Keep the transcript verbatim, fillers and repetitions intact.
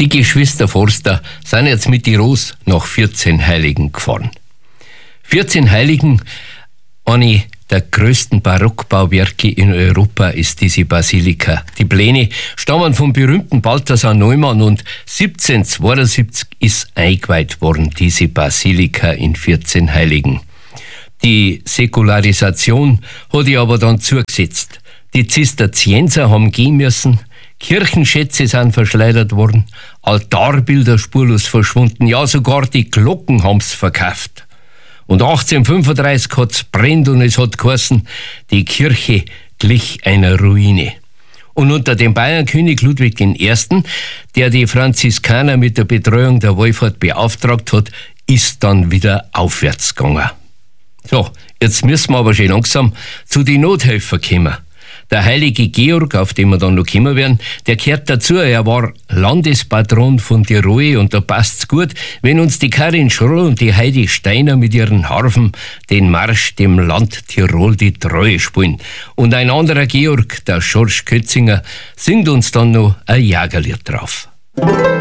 Die Geschwister Forster sind jetzt mit die Ros nach vierzehn Heiligen gefahren. vierzehn Heiligen, eine der größten Barockbauwerke in Europa ist diese Basilika. Die Pläne stammen vom berühmten Balthasar Neumann und siebzehnhundertzweiundsiebzig ist eingeweiht worden, diese Basilika in vierzehn Heiligen. Die Säkularisation hat ich aber dann zugesetzt. Die Zisterzienser haben gehen müssen, Kirchenschätze sind verschleudert worden, Altarbilder spurlos verschwunden, ja sogar die Glocken haben's verkauft. Und achtzehnhundertfünfunddreißig hat's brennt und es hat geheißen, die Kirche glich einer Ruine. Und unter dem Bayernkönig Ludwig der Erste., der die Franziskaner mit der Betreuung der Wallfahrt beauftragt hat, ist dann wieder aufwärts gegangen. So, jetzt müssen wir aber schon langsam zu den Nothelfer kommen. Der heilige Georg, auf den wir dann noch kommen werden, der gehört dazu. Er war Landespatron von Tirol und da passt's gut, wenn uns die Karin Schroll und die Heidi Steiner mit ihren Harfen den Marsch dem Land Tirol die Treue spielen. Und ein anderer Georg, der Schorsch Kötzinger, singt uns dann noch ein Jägerlied drauf.